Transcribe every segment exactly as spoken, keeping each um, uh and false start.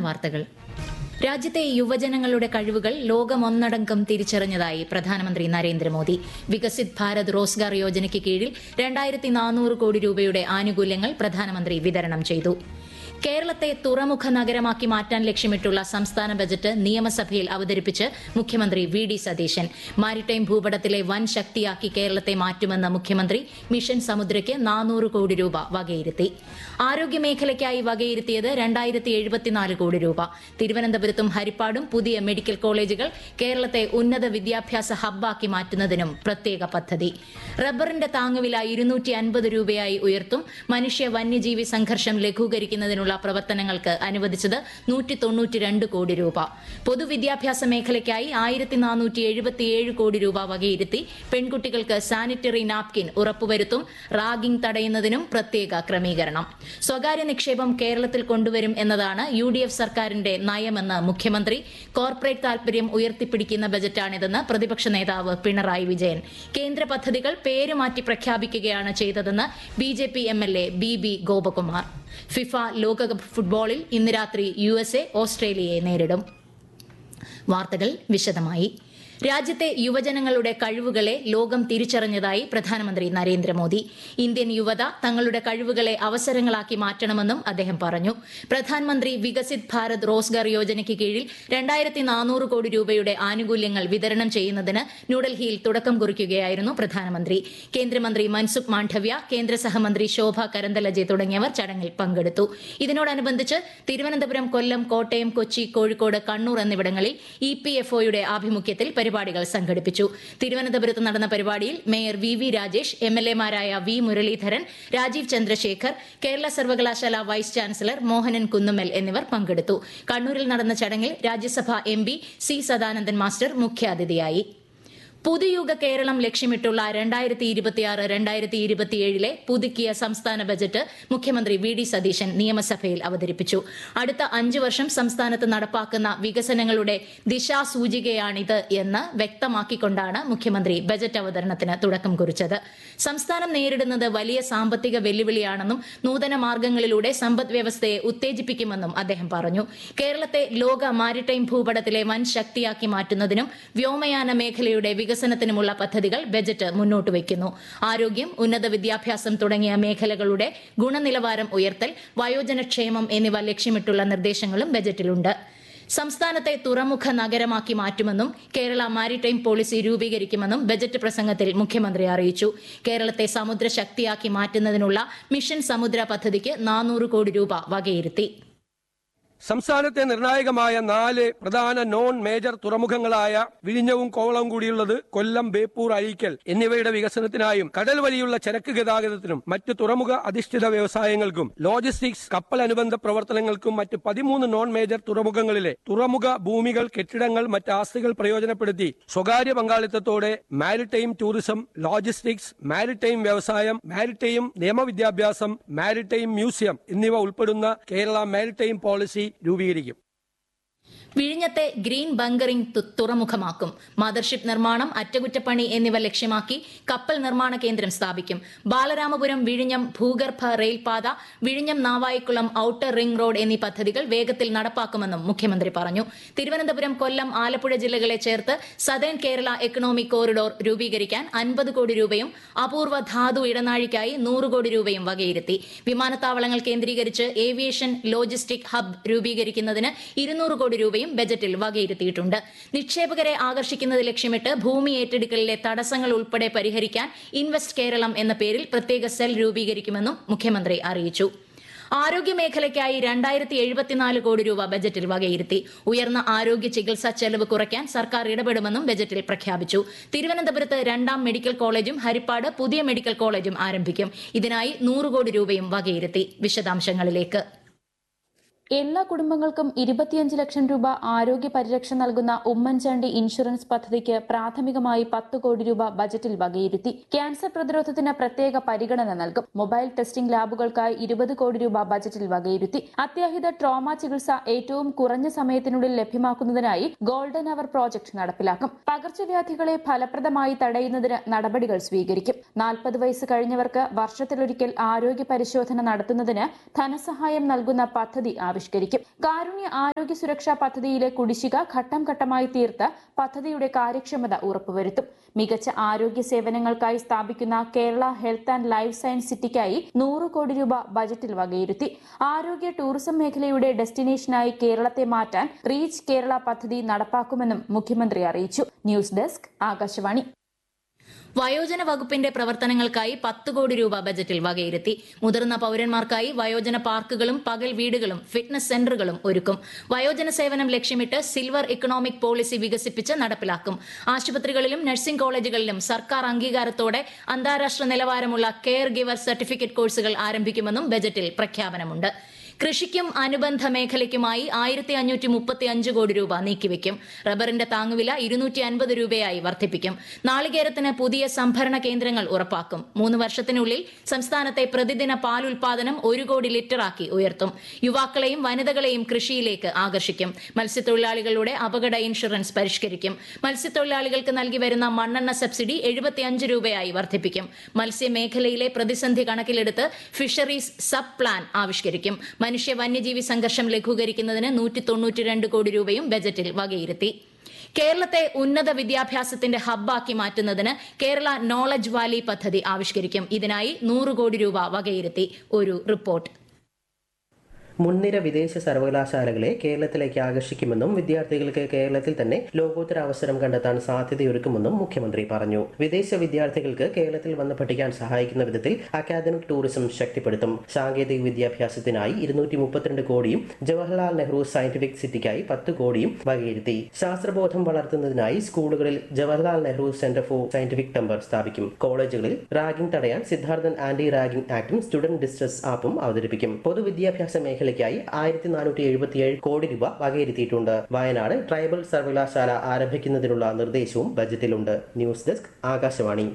വാർത്തകൾ. രാജ്യത്തെ യുവജനങ്ങളുടെ കഴിവുകൾ ലോകമൊന്നടങ്കം തിരിച്ചറിഞ്ഞതായി പ്രധാനമന്ത്രി നരേന്ദ്രമോദി. വികസിത് ഭാരത് റോസ്ഗാർ യോജനയ്ക്ക് കീഴിൽ രണ്ടായിരത്തി നാനൂറ് കോടി രൂപയുടെ ആനുകൂല്യങ്ങൾ പ്രധാനമന്ത്രി വിതരണം ചെയ്തു. കേരളത്തെ തുറമുഖ നഗരമാക്കി മാറ്റാൻ ലക്ഷ്യമിട്ടുള്ള സംസ്ഥാന ബജറ്റ് നിയമസഭയിൽ അവതരിപ്പിച്ച് മുഖ്യമന്ത്രി വി ഡി സതീശൻ. മാരിടൈം ഭൂപടത്തിലെ വൻ ശക്തിയാക്കി കേരളത്തെ മാറ്റുമെന്ന മുഖ്യമന്ത്രി മിഷൻ സമുദ്രയ്ക്ക് നാനൂറ് കോടി രൂപ വകയിരുത്തി. ആരോഗ്യമേഖലയ്ക്കായി വകയിരുത്തിയത് രണ്ടായിരത്തി എഴുപത്തിനാല് കോടി രൂപ. തിരുവനന്തപുരത്തും ഹരിപ്പാടും പുതിയ മെഡിക്കൽ കോളേജുകൾ കേരളത്തെ ഉന്നത വിദ്യാഭ്യാസ ഹബ്ബാക്കി മാറ്റുന്നതിനും പ്രത്യേക പദ്ധതി. റബ്ബറിന്റെ താങ്ങുവില ഇരുന്നൂറ്റി അൻപത് രൂപയായി ഉയർത്തും. മനുഷ്യ വന്യജീവി സംഘർഷം ലഘൂകരിക്കുന്നതിനുള്ള പ്രവർത്തനങ്ങൾക്ക് അനുവദിച്ചത് നൂറ്റി തൊണ്ണൂറ്റിരണ്ട് കോടി രൂപ. പൊതുവിദ്യാഭ്യാസ മേഖലയ്ക്കായി ആയിരത്തി നാനൂറ്റി എഴുപത്തിയേഴ് കോടി രൂപ വകയിരുത്തി. പെൺകുട്ടികൾക്ക് സാനിറ്ററി നാപ്കിൻ ഉറപ്പുവരുത്തും. റാഗിംഗ് തടയുന്നതിനും പ്രത്യേക ക്രമീകരണം. സ്വകാര്യ നിക്ഷേപം കേരളത്തിൽ കൊണ്ടുവരും എന്നതാണ് യു ഡി എഫ് സർക്കാരിന്റെ നയമെന്ന് മുഖ്യമന്ത്രി. കോർപ്പറേറ്റ് താൽപര്യം ഉയർത്തിപ്പിടിക്കുന്ന ബജറ്റാണിതെന്ന് പ്രതിപക്ഷ നേതാവ് പിണറായി വിജയൻ. കേന്ദ്ര പദ്ധതികൾ പേരുമാറ്റി പ്രഖ്യാപിക്കുകയാണ് ചെയ്തതെന്ന് B J P M L A B B Gopakumar. FIFA ലോകകപ്പ് ഫുട്ബോളിൽ ഇന്ന് രാത്രി യു എസ് എ ഓസ്ട്രേലിയയെ നേരിടും. വാർത്തകൾ വിശദമായി. രാജ്യത്തെ യുവജനങ്ങളുടെ കഴിവുകളെ ലോകം തിരിച്ചറിഞ്ഞതായി പ്രധാനമന്ത്രി നരേന്ദ്രമോദി. ഇന്ത്യൻ യുവത തങ്ങളുടെ കഴിവുകളെ അവസരങ്ങളാക്കി മാറ്റണമെന്നും അദ്ദേഹം പറഞ്ഞു. പ്രധാനമന്ത്രി വികസിത് ഭാരത് റോസ്ഗാർ യോജനയ്ക്ക് കീഴിൽ രണ്ടായിരത്തി നാനൂറ് കോടി രൂപയുടെ ആനുകൂല്യങ്ങൾ വിതരണം ചെയ്യുന്നതിന് ന്യൂഡൽഹിയിൽ തുടക്കം കുറിക്കുകയായിരുന്നു പ്രധാനമന്ത്രി. കേന്ദ്രമന്ത്രി മൻസുഖ് മാണ്ഡവ്യ, കേന്ദ്ര സഹമന്ത്രി ശോഭ കരന്തലജെ തുടങ്ങിയവർ ചടങ്ങിൽ പങ്കെടുത്തു. ഇതിനോടനുബന്ധിച്ച് തിരുവനന്തപുരം, കൊല്ലം, കോട്ടയം, കൊച്ചി, കോഴിക്കോട്, കണ്ണൂർ എന്നിവിടങ്ങളിൽ ഇ പി എഫ് ഒയുടെ ആഭിമുഖ്യത്തിൽ പരിപാടികൾ സംഘടിപ്പിച്ചു. തിരുവനന്തപുരത്ത് നടന്ന പരിപാടിയിൽ mayor V V Rajesh, M L എമാരായ V Muraleedharan, Rajeev Chandrasekhar, Kerala സർവകലാശാല വൈസ് ചാൻസലർ മോഹനൻ കുന്നുമ്മൽ എന്നിവർ പങ്കെടുത്തു. കണ്ണൂരിൽ നടന്ന ചടങ്ങിൽ രാജ്യസഭാ M P C Sadanandan master മുഖ്യാതിഥിയായി. പുതുയുഗ കേരളം ലക്ഷ്യമിട്ടുള്ള രണ്ടായിരത്തി ഇരുപത്തിയാറ് രണ്ടായിരത്തി ഇരുപത്തിയേഴിലെ പുതുക്കിയ സംസ്ഥാന ബജറ്റ് മുഖ്യമന്ത്രി വി ഡി സതീശൻ നിയമസഭയിൽ അവതരിപ്പിച്ചു. അടുത്ത അഞ്ചു വർഷം സംസ്ഥാനത്ത് നടപ്പാക്കുന്ന വികസനങ്ങളുടെ ദിശാസൂചികയാണിത് എന്ന് വ്യക്തമാക്കിക്കൊണ്ടാണ് മുഖ്യമന്ത്രി ബജറ്റ് അവതരണത്തിന് തുടക്കം കുറിച്ചത്. സംസ്ഥാനം നേരിടുന്നത് വലിയ സാമ്പത്തിക വെല്ലുവിളിയാണെന്നും നൂതന മാർഗങ്ങളിലൂടെ സമ്പദ് വ്യവസ്ഥയെ ഉത്തേജിപ്പിക്കുമെന്നും അദ്ദേഹം പറഞ്ഞു. കേരളത്തെ ലോക മാരിടൈം ഭൂപടത്തിലെ വൻ ശക്തിയാക്കി മാറ്റുന്നതിനും വ്യോമയാന മേഖലയുടെ വികസനത്തിനുമുള്ള പദ്ധതികൾ ബജറ്റ് മുന്നോട്ട് വയ്ക്കുന്നു. ആരോഗ്യം, ഉന്നത വിദ്യാഭ്യാസം തുടങ്ങിയ മേഖലകളുടെ ഗുണനിലവാരം ഉയർത്തൽ, വയോജനക്ഷേമം എന്നിവ ലക്ഷ്യമിട്ടുള്ള നിർദ്ദേശങ്ങളും ബജറ്റിലുണ്ട്. സംസ്ഥാനത്തെ തുറമുഖ നഗരമാക്കി മാറ്റുമെന്നും കേരള മാരിടൈം പോളിസി രൂപീകരിക്കുമെന്നും ബജറ്റ് പ്രസംഗത്തിൽ മുഖ്യമന്ത്രി അറിയിച്ചു. കേരളത്തെ സമുദ്ര ശക്തിയാക്കി മാറ്റുന്നതിനുള്ള മിഷൻ സമുദ്ര പദ്ധതിക്ക് നാനൂറ് കോടി രൂപ വകയിരുത്തി. സംസ്ഥാനത്തെ നിർണായകമായ നാല് പ്രധാന നോൺ മേജർ തുറമുഖങ്ങളായ വിഴിഞ്ഞവും കോവളവും കൂടിയുള്ളത് കൊല്ലം, ബേപ്പൂർ, അഴീക്കൽ എന്നിവയുടെ വികസനത്തിനായും കടൽ വഴിയുള്ള ചരക്ക് ഗതാഗതത്തിനും മറ്റ് തുറമുഖ അധിഷ്ഠിത വ്യവസായങ്ങൾക്കും ലോജിസ്റ്റിക്സ്, കപ്പൽ അനുബന്ധ പ്രവർത്തനങ്ങൾക്കും മറ്റ് പതിമൂന്ന് നോൺ മേജർ തുറമുഖങ്ങളിലെ തുറമുഖ ഭൂമികൾ, കെട്ടിടങ്ങൾ, മറ്റ് ആസ്തികൾ പ്രയോജനപ്പെടുത്തി സ്വകാര്യ പങ്കാളിത്തത്തോടെ മാരിടൈം ടൂറിസം, ലോജിസ്റ്റിക്സ്, മാരിടൈം വ്യവസായം, മാരിടൈം നിയമവിദ്യാഭ്യാസം, മാരിടൈം മ്യൂസിയം എന്നിവ ഉൾപ്പെടുന്ന കേരള മാരിടൈം പോളിസി രൂപീകരിക്കും. വിഴിഞ്ഞത്തെ ഗ്രീൻ ബങ്കറിംഗ് തുറമുഖമാക്കും. മദർഷിപ്പ് നിർമ്മാണം, അറ്റകുറ്റപ്പണി എന്നിവ ലക്ഷ്യമാക്കി കപ്പൽ നിർമ്മാണ കേന്ദ്രം സ്ഥാപിക്കും. ബാലരാമപുരം വിഴിഞ്ഞം ഭൂഗർഭ റെയിൽപാത, വിഴിഞ്ഞം നാവായിക്കുളം ഔട്ടർ റിംഗ് റോഡ് എന്നീ പദ്ധതികൾ വേഗത്തിൽ നടപ്പാക്കുമെന്നും മുഖ്യമന്ത്രി പറഞ്ഞു. തിരുവനന്തപുരം, കൊല്ലം, ആലപ്പുഴ ജില്ലകളെ ചേർത്ത് സദേൺ കേരള എക്കണോമിക് കോറിഡോർ രൂപീകരിക്കാൻ അൻപത് കോടി രൂപയും അപൂർവ ധാതു ഇടനാഴിക്കായി നൂറ് കോടി രൂപയും വകയിരുത്തി. വിമാനത്താവളങ്ങൾ കേന്ദ്രീകരിച്ച് ഏവിയേഷൻ ലോജിസ്റ്റിക് ഹബ് രൂപീകരിക്കുന്നതിന് ഇരുന്നൂറ് കോടി രൂപയും ബജറ്റിൽ വകയിരുത്തിയിട്ടുണ്ട്. നിക്ഷേപകരെ ആകർഷിക്കുന്നത് ലക്ഷ്യമിട്ട് ഭൂമി ഏറ്റെടുക്കലിലെ തടസ്സങ്ങൾ ഉൾപ്പെടെ പരിഹരിക്കാൻ ഇൻവെസ്റ്റ് കേരളം എന്ന പേരിൽ പ്രത്യേക സെൽ രൂപീകരിക്കുമെന്നും മുഖ്യമന്ത്രി അറിയിച്ചു. ആരോഗ്യമേഖലയ്ക്കായി രണ്ടായിരത്തി എഴുപത്തിനാല് കോടി രൂപ ബജറ്റിൽ വകയിരുത്തി. ഉയർന്ന ആരോഗ്യ ചികിത്സാ ചെലവ് കുറയ്ക്കാൻ സർക്കാർ ഇടപെടുമെന്നും ബജറ്റിൽ പ്രഖ്യാപിച്ചു. തിരുവനന്തപുരത്ത് രണ്ടാം മെഡിക്കൽ കോളേജും ഹരിപ്പാട് പുതിയ മെഡിക്കൽ കോളേജും ആരംഭിക്കും. ഇതിനായി നൂറ് കോടി രൂപയും വകയിരുത്തി. വിശദാംശങ്ങളിലേക്ക്. എല്ലാ കുടുംബങ്ങൾക്കും ഇരുപത്തിയഞ്ച് ലക്ഷം രൂപ ആരോഗ്യ പരിരക്ഷ നൽകുന്ന ഉമ്മൻചാണ്ടി ഇൻഷുറൻസ് പദ്ധതിക്ക് പ്രാഥമികമായി പത്ത് കോടി രൂപ ബജറ്റിൽ വകയിരുത്തി. ക്യാൻസർ പ്രതിരോധത്തിന് പ്രത്യേക പരിഗണന നൽകും. മൊബൈൽ ടെസ്റ്റിംഗ് ലാബുകൾക്കായി ഇരുപത് കോടി രൂപ ബജറ്റിൽ വകയിരുത്തി. അത്യാഹിത ട്രോമ ചികിത്സ ഏറ്റവും കുറഞ്ഞ സമയത്തിനുള്ളിൽ ലഭ്യമാക്കുന്നതിനായി ഗോൾഡൻ അവർ പ്രോജക്ട് നടപ്പിലാക്കും. പകർച്ചവ്യാധികളെ ഫലപ്രദമായി തടയുന്നതിന് നടപടികൾ സ്വീകരിക്കും. നാൽപ്പത് വയസ്സ് കഴിഞ്ഞവർക്ക് വർഷത്തിലൊരിക്കൽ ആരോഗ്യ പരിശോധന നടത്തുന്നതിന് ധനസഹായം നൽകുന്ന പദ്ധതി ആവിഷ്കരിക്കും. കാരുണ്യ ആരോഗ്യ സുരക്ഷാ പദ്ധതിയിലെ കുടിശ്ശിക ഘട്ടം ഘട്ടമായി തീർത്ത് പദ്ധതിയുടെ കാര്യക്ഷമത ഉറപ്പുവരുത്തും. മികച്ച ആരോഗ്യ സേവനങ്ങൾക്കായി സ്ഥാപിക്കുന്ന Kerala health and life science സിറ്റിക്കായി നൂറ് കോടി രൂപ ബജറ്റിൽ വകയിരുത്തി. ആരോഗ്യ ടൂറിസം മേഖലയുടെ ഡെസ്റ്റിനേഷനായി കേരളത്തെ മാറ്റാൻ റീച്ച് കേരള പദ്ധതി നടപ്പാക്കുമെന്നും മുഖ്യമന്ത്രി അറിയിച്ചു. News desk Akashvani. വയോജന വകുപ്പിന്റെ പ്രവർത്തനങ്ങൾക്കായി പത്ത് കോടി രൂപ ബജറ്റിൽ വകയിരുത്തി. മുതിർന്ന പൌരന്മാർക്കായി വയോജന പാർക്കുകളും പകൽ വീടുകളും ഫിറ്റ്നസ് സെന്ററുകളും ഒരുക്കും. വയോജന സേവനം ലക്ഷ്യമിട്ട് സിൽവർ ഇക്കണോമിക് പോളിസി വികസിപ്പിച്ച് നടപ്പിലാക്കും. ആശുപത്രികളിലും നഴ്സിംഗ് കോളേജുകളിലും സർക്കാർ അംഗീകാരത്തോടെ അന്താരാഷ്ട്ര നിലവാരമുള്ള കെയർ ഗിവർ സർട്ടിഫിക്കറ്റ് കോഴ്സുകൾ ആരംഭിക്കുമെന്നും ബജറ്റിൽ പ്രഖ്യാപനമുണ്ട്. കൃഷിക്കും അനുബന്ധ മേഖലയ്ക്കുമായി ആയിരത്തി അഞ്ഞൂറ്റി മുപ്പത്തി അഞ്ച് കോടി രൂപ നീക്കിവെക്കും. റബ്ബറിന്റെ താങ്ങുവില ഇരുന്നൂറ്റി അൻപത് രൂപയായി വർദ്ധിപ്പിക്കും. നാളികേരത്തിന് പുതിയ സംഭരണ കേന്ദ്രങ്ങൾ ഉറപ്പാക്കും. മൂന്ന് വർഷത്തിനുള്ളിൽ സംസ്ഥാനത്തെ പ്രതിദിന പാൽ ഉൽപാദനം ഒരു കോടി ലിറ്ററാക്കി ഉയർത്തും. യുവാക്കളെയും വനിതകളെയും കൃഷിയിലേക്ക് ആകർഷിക്കും. മത്സ്യത്തൊഴിലാളികളുടെ അപകട ഇൻഷുറൻസ് പരിഷ്കരിക്കും. മത്സ്യത്തൊഴിലാളികൾക്ക് നൽകി വരുന്ന മണ്ണെണ്ണ സബ്സിഡി എഴുപത്തിയഞ്ച് രൂപയായി വർദ്ധിപ്പിക്കും. മത്സ്യമേഖലയിലെ പ്രതിസന്ധി കണക്കിലെടുത്ത് ഫിഷറീസ് സബ് പ്ലാൻ ആവിഷ്കരിക്കും. മനുഷ്യ വന്യജീവി സംഘർഷം ലഘൂകരിക്കുന്നതിന് നൂറ്റി തൊണ്ണൂറ്റി രണ്ട് കോടി രൂപയും ബജറ്റിൽ വകയിരുത്തി. കേരളത്തെ ഉന്നത വിദ്യാഭ്യാസത്തിന്റെ ഹബ്ബാക്കി മാറ്റുന്നതിന് കേരള നോളജ് വാലി പദ്ധതി ആവിഷ്കരിക്കും. ഇതിനായി നൂറ് കോടി രൂപ വകയിരുത്തി. ഒരു റിപ്പോർട്ട്. മുൻനിര വിദേശ സർവകലാശാലകളെ കേരളത്തിലേക്ക് ആകർഷിക്കുമെന്നും വിദ്യാർത്ഥികൾക്ക് കേരളത്തിൽ തന്നെ ലോകോത്തര അവസരം കണ്ടെത്താൻ സാധ്യതയൊരുക്കുമെന്നും മുഖ്യമന്ത്രി പറഞ്ഞു. വിദേശ വിദ്യാർത്ഥികൾക്ക് കേരളത്തിൽ വന്ന് പഠിക്കാൻ സഹായിക്കുന്ന വിധത്തിൽ അക്കാദമിക് ടൂറിസം ശക്തിപ്പെടുത്തും. സാങ്കേതിക വിദ്യാഭ്യാസത്തിനായി ഇരുന്നൂറ്റി മുപ്പത്തിരണ്ട് കോടിയും ജവഹർലാൽ നെഹ്റു സയന്റിഫിക് സിറ്റിക്കായി പത്ത് കോടിയും വകയിരുത്തി. ശാസ്ത്രബോധം വളർത്തുന്നതിനായി സ്കൂളുകളിൽ Jawaharlal Nehru centre for scientific temper സ്ഥാപിക്കും. കോളേജുകളിൽ റാഗിംഗ് തടയാൻ Siddharthan anti ragging ആക്ടും student distress ആപ്പും അവതരിപ്പിക്കും. പൊതുവിദ്യാഭ്യാസ മേഖല ായി ആയിരത്തി നാനൂറ്റി എഴുപത്തിയേഴ് കോടി രൂപ വകയിരുത്തിയിട്ടുണ്ട്. വയനാട് ട്രൈബൽ സർവകലാശാല ആരംഭിക്കുന്നതിനുള്ള നിർദ്ദേശവും ബജറ്റിലുണ്ട്. News desk Akashvani.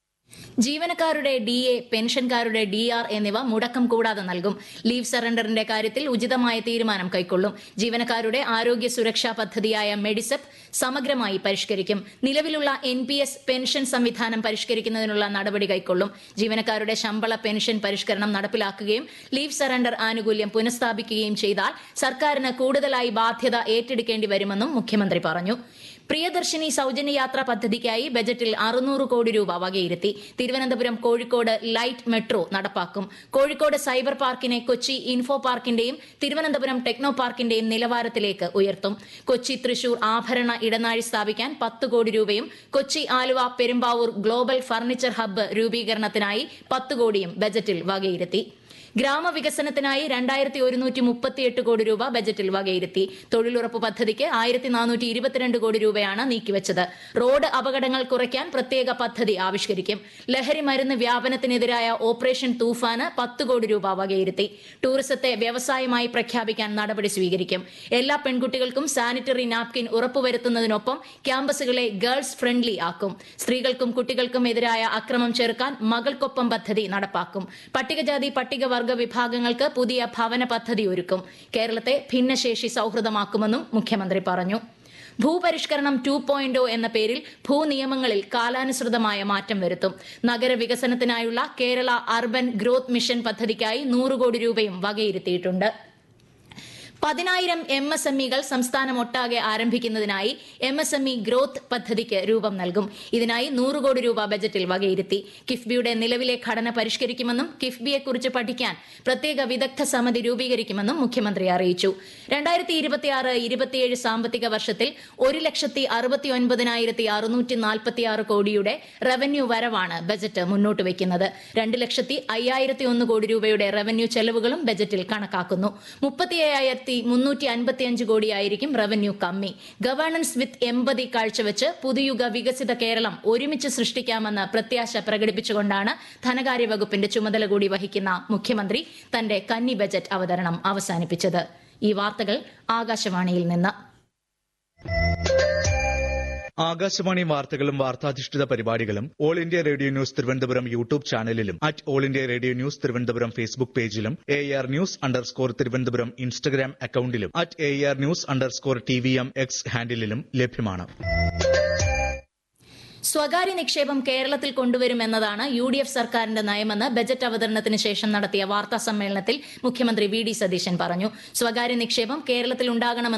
ജീവനക്കാരുടെ ഡി എ, പെൻഷൻകാരുടെ ഡി ആർ എന്നിവ മുടക്കം കൂടാതെ നൽകും. ലീവ് സറണ്ടറിന്റെ കാര്യത്തിൽ ഉചിതമായ തീരുമാനം കൈക്കൊള്ളും. ജീവനക്കാരുടെ ആരോഗ്യ സുരക്ഷാ പദ്ധതിയായ മെഡിസെപ് സമഗ്രമായി പരിഷ്കരിക്കും. നിലവിലുള്ള എൻ പി എസ് പെൻഷൻ സംവിധാനം പരിഷ്കരിക്കുന്നതിനുള്ള നടപടി കൈക്കൊള്ളും. ജീവനക്കാരുടെ ശമ്പള പെൻഷൻ പരിഷ്കരണം നടപ്പിലാക്കുകയും ലീവ് സറണ്ടർ ആനുകൂല്യം പുനഃസ്ഥാപിക്കുകയും ചെയ്താൽ സർക്കാരിന് കൂടുതലായി ബാധ്യത ഏറ്റെടുക്കേണ്ടി വരുമെന്നും മുഖ്യമന്ത്രി പറഞ്ഞു. പ്രിയദർശിനി സൌജന്യ യാത്രാ പദ്ധതിക്കായി ബജറ്റിൽ അറുന്നൂറ് കോടി രൂപ വകയിരുത്തി. തിരുവനന്തപുരം കോഴിക്കോട് ലൈറ്റ് മെട്രോ നടപ്പാക്കും. Kozhikode cyber പാർക്കിനെ Kochi info പാർക്കിന്റെയും Thiruvananthapuram techno പാർക്കിന്റെയും നിലവാരത്തിലേക്ക് ഉയർത്തും. കൊച്ചി തൃശൂർ ആഭരണ ഇടനാഴി സ്ഥാപിക്കാൻ പത്ത് കോടി രൂപയും Kochi Aluva Perumbavoor global furniture hub രൂപീകരണത്തിനായി പത്ത് കോടിയും ബജറ്റിൽ വകയിരുത്തി. ഗ്രാമവികസനത്തിനായി രണ്ടായിരത്തി ഒരുന്നൂറ്റി മുപ്പത്തിയെട്ട് കോടി രൂപ ബജറ്റിൽ വകയിരുത്തി. തൊഴിലുറപ്പ് പദ്ധതിക്ക് ആയിരത്തി നാനൂറ്റി ഇരുപത്തിരണ്ട് കോടി രൂപയാണ് നീക്കിവച്ചത്. റോഡ് അപകടങ്ങൾ കുറയ്ക്കാൻ പ്രത്യേക പദ്ധതി ആവിഷ്കരിക്കും. ലഹരി മരുന്ന് വ്യാപനത്തിനെതിരായ ഓപ്പറേഷൻ തൂഫാന് പത്ത് കോടി രൂപ വകയിരുത്തി. ടൂറിസത്തെ വ്യവസായമായി പ്രഖ്യാപിക്കാൻ നടപടി സ്വീകരിക്കും. എല്ലാ പെൺകുട്ടികൾക്കും സാനിറ്ററി നാപ്കിൻ ഉറപ്പുവരുത്തുന്നതിനൊപ്പം ക്യാമ്പസുകളെ ഗേൾസ് ഫ്രണ്ട്ലി ആക്കും. സ്ത്രീകൾക്കും കുട്ടികൾക്കും എതിരായ അക്രമം ചെറുക്കാൻ മകൾക്കൊപ്പം പദ്ധതി നടപ്പാക്കും. പട്ടികജാതി പട്ടിക വർഗ വിഭാഗങ്ങൾക്ക് പുതിയ ഭവന പദ്ധതി ഒരുക്കും. കേരളത്തെ ഭിന്നശേഷി സൌഹൃദമാക്കുമെന്നും മുഖ്യമന്ത്രി പറഞ്ഞു. ഭൂപരിഷ്കരണം ടു പോയിന്റ് എന്ന പേരിൽ ഭൂനിയമങ്ങളിൽ കാലാനുസൃതമായ മാറ്റം വരുത്തും. നഗരവികസനത്തിനായുള്ള കേരള അർബൻ ഗ്രോത്ത് മിഷൻ പദ്ധതിക്കായി നൂറ് കോടി രൂപയും വകയിരുത്തിയിട്ടുണ്ട്. പതിനായിരം M S M ഇകൾ സംസ്ഥാനമൊട്ടാകെ ആരംഭിക്കുന്നതിനായി M S M E growth പദ്ധതിക്ക് രൂപം നൽകും. ഇതിനായി നൂറ് കോടി രൂപ ബജറ്റിൽ വകയിരുത്തി. കിഫ്ബിയുടെ നിലവിലെ ഘടന പരിഷ്കരിക്കുമെന്നും കിഫ്ബിയെക്കുറിച്ച് പഠിക്കാൻ പ്രത്യേക വിദഗ്ധ സമിതി രൂപീകരിക്കുമെന്നും മുഖ്യമന്ത്രി അറിയിച്ചു. രണ്ടായിരത്തി ഇരുപത്തിയാറ് ഇരുപത്തിയേഴ് സാമ്പത്തിക വർഷത്തിൽ ഒരു ലക്ഷത്തി അറുപത്തി ഒൻപതിനായിരത്തി അറുന്നൂറ്റി നാൽപ്പത്തിയാറ് കോടിയുടെ റവന്യൂ വരവാണ് ബജറ്റ് മുന്നോട്ട് വയ്ക്കുന്നത്. രണ്ട് ലക്ഷത്തി അയ്യായിരത്തി ഒന്ന് കോടി രൂപയുടെ റവന്യൂ ചെലവുകളും ബജറ്റിൽ കണക്കാക്കുന്നു. മുപ്പത്തി അയ്യായിരത്തി മുന്നൂറ്റി അൻപത്തിയഞ്ച് കോടിയായിരിക്കും റവന്യൂ കമ്മി. ഗവേണൻസ് വിത്ത് എമ്പതി കാഴ്ചവെച്ച് പുതുയുഗ വികസിത കേരളം ഒരുമിച്ച് സൃഷ്ടിക്കാമെന്ന് പ്രത്യാശ പ്രകടിപ്പിച്ചുകൊണ്ടാണ് ധനകാര്യ വകുപ്പിന്റെ ചുമതല കൂടി വഹിക്കുന്ന മുഖ്യമന്ത്രി തന്റെ കന്നി ബജറ്റ് അവതരണം അവസാനിപ്പിച്ചത്. ഈ വാർത്തകൾ ആകാശവാണിയിൽ നിന്ന്. ആകാശവാണി വാർത്തകളും വാർത്താധിഷ്ഠിത പരിപാടികളും all India radio news Thiruvananthapuram YouTube ചാനലിലും at all India radio news Thiruvananthapuram Facebook പേജിലും A R news underscore Thiruvananthapuram Instagram അക്കൌണ്ടിലും at A R news underscore T V M X ഹാൻഡിലും ലഭ്യമാണ്. സ്വകാര്യ നിക്ഷേപം കേരളത്തിൽ കൊണ്ടുവരുമെന്നതാണ് യു ഡി എഫ് സർക്കാരിന്റെ നയമെന്ന് ബജറ്റ് അവതരണത്തിന് ശേഷം നടത്തിയ വാർത്താ സമ്മേളനത്തിൽ മുഖ്യമന്ത്രി വി ഡി സതീശൻ പറഞ്ഞു. സ്വകാര്യ നിക്ഷേപം കേരളത്തിൽ ഉണ്ടാകണമെന്ന്